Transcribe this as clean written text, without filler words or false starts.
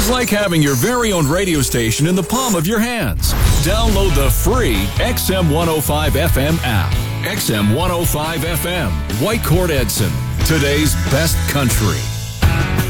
It's like having your very own radio station in the palm of your hands. Download the free XM 105 FM app. XM 105 FM, Whitecourt Edson. Today's best country.